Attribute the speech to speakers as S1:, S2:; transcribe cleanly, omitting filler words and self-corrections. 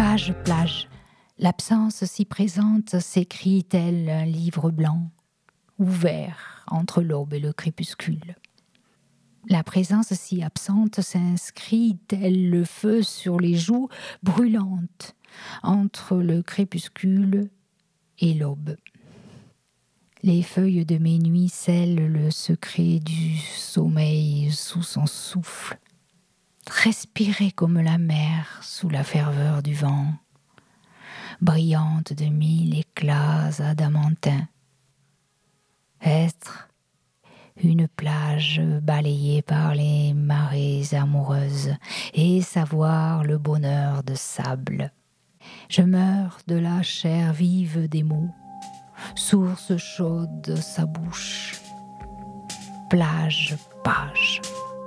S1: Plage, plage, l'absence si présente s'écrit tel un livre blanc, ouvert entre l'aube et le crépuscule. La présence si absente s'inscrit tel le feu sur les joues brûlantes entre le crépuscule et l'aube. Les feuilles de mes nuits scellent le secret du sommeil sous son souffle, respirer comme la mer sous la ferveur du vent, brillante de 1000 éclats adamantins. Être une plage balayée par les marées amoureuses et savoir le bonheur de sable. Je meurs de la chair vive des mots, source chaude sa bouche, plage, page.